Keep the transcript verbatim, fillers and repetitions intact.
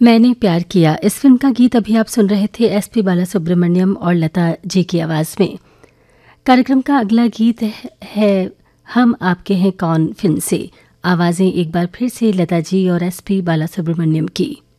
मैंने प्यार किया, इस फिल्म का गीत अभी आप सुन रहे थे एस पी बालासुब्रमण्यम और लता जी की आवाज़ में। कार्यक्रम का अगला गीत है हम आपके हैं कौन फिल्म से। आवाज़ें एक बार फिर से लता जी और एस पी बालासुब्रमण्यम की।